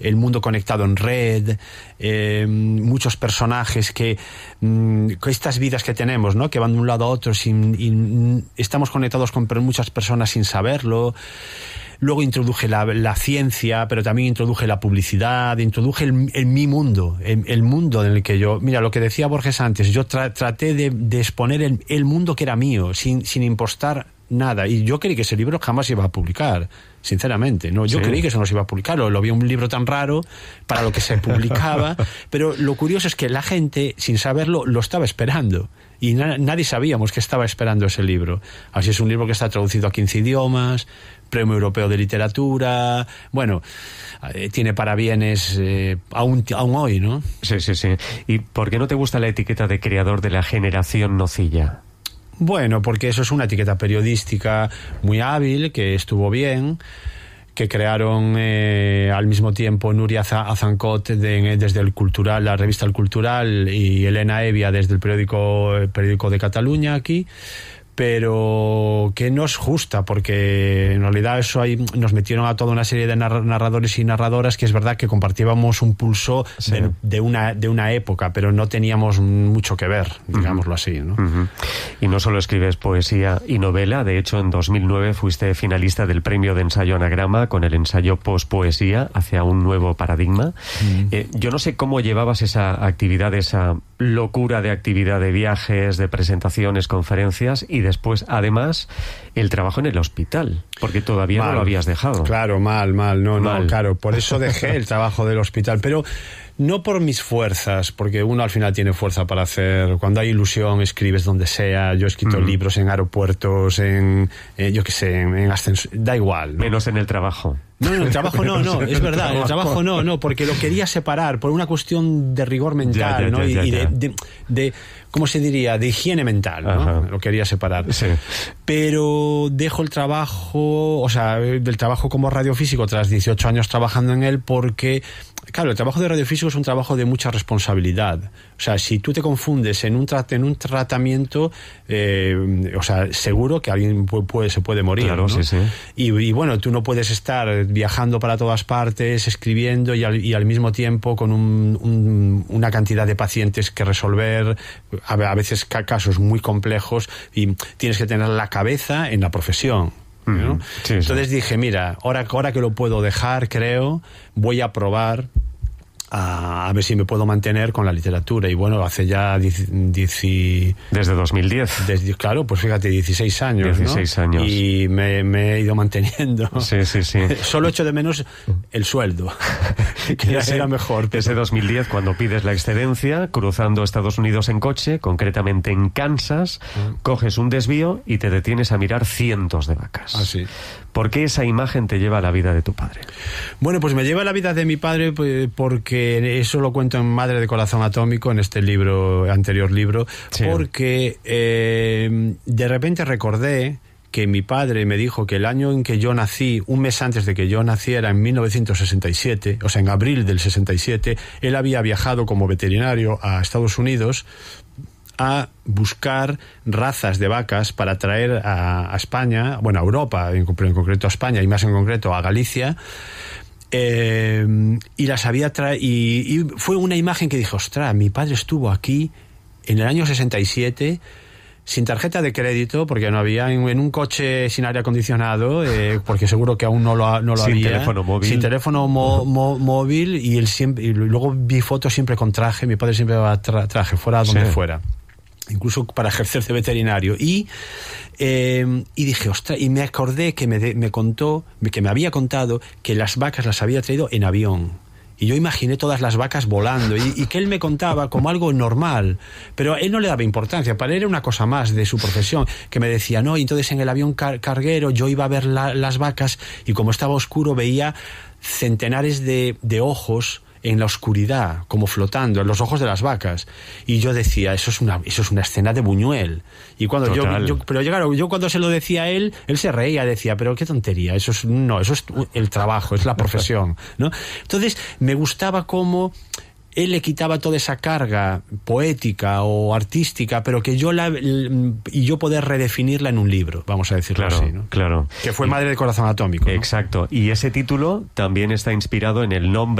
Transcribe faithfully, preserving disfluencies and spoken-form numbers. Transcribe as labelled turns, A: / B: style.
A: el mundo conectado en red, eh, muchos personajes que, mm, estas vidas que tenemos, ¿no? Que van de un lado a otro sin, y estamos conectados con muchas personas sin saberlo. Luego introduje la, la ciencia, pero también introduje la publicidad, introduje el, el mi mundo, el, el mundo en el que yo... Mira, lo que decía Borges antes, yo tra, traté de, de exponer el, el mundo que era mío, sin, sin impostar nada. Y yo creí que ese libro jamás iba a publicar, sinceramente. No, yo sí. creí que eso no se iba a publicar. Lo, lo vi un libro tan raro para lo que se publicaba. Pero lo curioso es que la gente, sin saberlo, lo estaba esperando. Y na, nadie sabíamos que estaba esperando ese libro. Así es un libro que está traducido a quince idiomas, Premio Europeo de Literatura, bueno, eh, tiene parabienes eh, aún, aún hoy, ¿no?
B: Sí, sí, sí. ¿Y por qué no te gusta la etiqueta de creador de la generación Nocilla?
A: Bueno, porque eso es una etiqueta periodística muy hábil, que estuvo bien, que crearon eh, al mismo tiempo Nuria Azancot de, desde el Cultural, la revista El Cultural, y Elena Evia desde el periódico, el periódico de Cataluña aquí, pero que no es justa, porque en realidad eso ahí nos metieron a toda una serie de narradores y narradoras que es verdad que compartíamos un pulso sí. de, de una de una época, pero no teníamos mucho que ver, digámoslo uh-huh. así, ¿no?
B: Uh-huh. Y no solo escribes poesía y novela, de hecho en dos mil nueve fuiste finalista del premio de ensayo Anagrama con el ensayo Pospoesía hacia un nuevo paradigma. Uh-huh. Eh, yo no sé cómo llevabas esa actividad, esa locura de actividad de viajes, de presentaciones, conferencias y después, además, el trabajo en el hospital, porque todavía mal. no lo habías dejado.
A: Claro, mal, mal, no, mal. no, claro, por eso dejé el trabajo del hospital, pero no por mis fuerzas, porque uno al final tiene fuerza para hacer, cuando hay ilusión escribes donde sea. Yo he escrito mm. libros en aeropuertos, en, eh, yo qué sé, en, en ascensor, da igual, ¿no?
B: Menos en el trabajo.
A: No, no, el trabajo no, no, es verdad, el trabajo no, no, porque lo quería separar por una cuestión de rigor mental, ya, ya, ¿no? Ya, ya, y de, de, de, ¿cómo se diría? De higiene mental, ¿no? Ajá. Lo quería separar.
B: Sí.
A: Pero dejo el trabajo, o sea, del trabajo como radiofísico tras dieciocho años trabajando en él, porque, claro, el trabajo de radiofísico es un trabajo de mucha responsabilidad. O sea, si tú te confundes en un, tra- en un tratamiento, eh, o sea, seguro que alguien puede, puede, se puede morir,
B: claro,
A: ¿no?
B: Sí, sí.
A: Y, y bueno, tú no puedes estar viajando para todas partes, escribiendo y al, y al mismo tiempo con un, un, una cantidad de pacientes que resolver, a, a veces casos muy complejos, y tienes que tener la cabeza en la profesión, ¿no? Sí, sí. Entonces dije, mira, ahora, ahora que lo puedo dejar, creo, voy a probar a, a ver si me puedo mantener con la literatura. Y bueno, hace ya diez, diez,
B: desde dos mil diez.
A: Desde, claro, pues fíjate, dieciséis años,
B: dieciséis
A: ¿no?
B: años.
A: Y me, me he ido manteniendo.
B: Sí, sí, sí.
A: Solo echo de menos el sueldo, que
B: ese,
A: era mejor. Pero...
B: Ese dos mil diez, cuando pides la excedencia, cruzando Estados Unidos en coche, concretamente en Kansas, uh-huh. coges un desvío y te detienes a mirar cientos de vacas.
A: Ah, sí.
B: ¿Por qué esa imagen te lleva a la vida de tu padre?
A: Bueno, pues me lleva a la vida de mi padre pues, porque eso lo cuento en Madre de Corazón Atómico, en este libro, anterior libro, sí. porque eh, de repente recordé que mi padre me dijo que el año en que yo nací, un mes antes de que yo naciera, en mil novecientos sesenta y siete, o sea, en abril del sesenta y siete, él había viajado como veterinario a Estados Unidos a buscar razas de vacas para traer a, a España, bueno, a Europa, en, en concreto a España y más en concreto a Galicia, eh, y las había traído, y, y fue una imagen que dije, ostras, mi padre estuvo aquí en el año sesenta y siete sin tarjeta de crédito, porque no había, en, en un coche sin aire acondicionado, eh, porque seguro que aún no lo, no lo
B: sin
A: había.
B: Sin teléfono móvil.
A: Sin teléfono mo, mo, móvil, y él siempre, y luego vi fotos siempre con traje, mi padre siempre va tra, traje, fuera donde sí. fuera. Incluso para ejercer de veterinario. Y, eh, y dije, ostras, y me acordé que me, de, me contó, que me había contado que las vacas las había traído en avión. Y yo imaginé todas las vacas volando, y, y que él me contaba como algo normal, pero él no le daba importancia, para él era una cosa más de su profesión, que me decía, no, y entonces en el avión car- carguero yo iba a ver la, las vacas, y como estaba oscuro veía centenares de, de ojos en la oscuridad, como flotando, en los ojos de las vacas. Y yo decía, eso es una, eso es una escena de Buñuel. Y cuando yo, yo, pero claro, yo cuando se lo decía a él, él se reía, decía, pero qué tontería, eso es, no, eso es el trabajo, es la profesión, ¿no? Entonces, me gustaba cómo él le quitaba toda esa carga poética o artística, pero que yo la, y yo poder redefinirla en un libro, vamos a decirlo
B: claro,
A: así, ¿no?
B: Claro.
A: Que fue Madre de Corazón Atómico, ¿no?
B: Exacto. Y ese título también está inspirado en el nombre